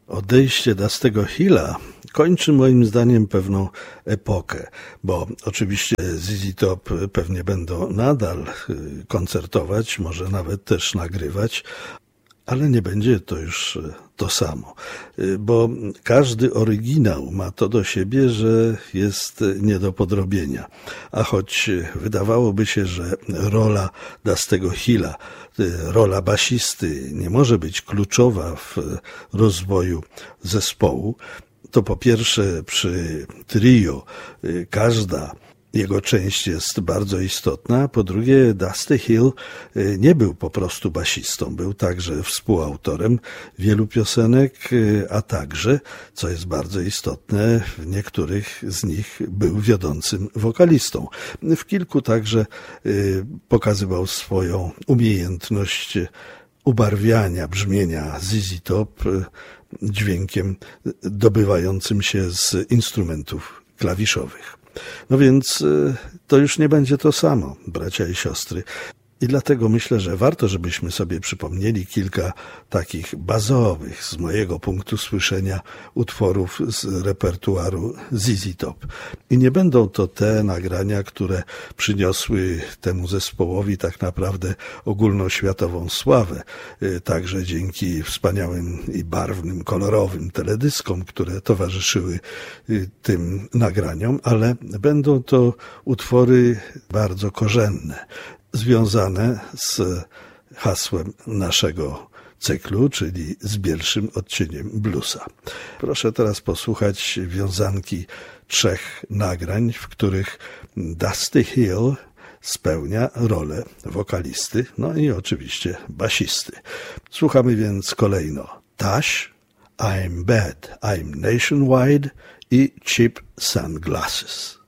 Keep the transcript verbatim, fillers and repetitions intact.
Odejście Dusty'ego Hilla kończy moim zdaniem pewną epokę, bo oczywiście Z Z Top pewnie będą nadal koncertować, może nawet też nagrywać, ale nie będzie to już to samo, bo każdy oryginał ma to do siebie, że jest nie do podrobienia. A choć wydawałoby się, że rola Dusty'ego Hilla, rola basisty nie może być kluczowa w rozwoju zespołu, to po pierwsze przy trio każda jego część jest bardzo istotna. Po drugie, Dusty Hill nie był po prostu basistą, był także współautorem wielu piosenek, a także, co jest bardzo istotne, w niektórych z nich był wiodącym wokalistą. W kilku także pokazywał swoją umiejętność ubarwiania brzmienia Z Z Top dźwiękiem dobywającym się z instrumentów klawiszowych. No więc to już nie będzie to samo, bracia i siostry. I dlatego myślę, że warto, żebyśmy sobie przypomnieli kilka takich bazowych, z mojego punktu słyszenia, utworów z repertuaru Z Z Top. I nie będą to te nagrania, które przyniosły temu zespołowi tak naprawdę ogólnoświatową sławę, także dzięki wspaniałym i barwnym, kolorowym teledyskom, które towarzyszyły tym nagraniom, ale będą to utwory bardzo korzenne, związane z hasłem naszego cyklu, czyli z bielszym odcieniem bluesa. Proszę teraz posłuchać wiązanki trzech nagrań, w których Dusty Hill spełnia rolę wokalisty, no i oczywiście basisty. Słuchamy więc kolejno Tash, I'm Bad, I'm Nationwide i Cheap Sunglasses.